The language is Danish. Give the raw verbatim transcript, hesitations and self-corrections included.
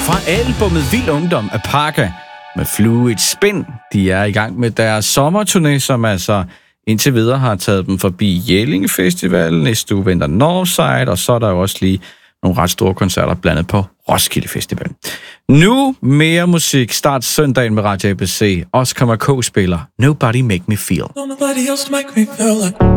Fra albummet Vild Ungdom af Parka med Fluid Spin. De er i gang med deres sommerturné, som altså indtil videre har taget dem forbi Jelling Festival. Næste uge venter Northside, og så er der jo også lige nogle ret store koncerter blandet på Roskilde Festival. Nu mere musik. Start søndagen med Radio A B C. Oscar Marco spiller Nobody Make Me Feel. Nobody else make me feel like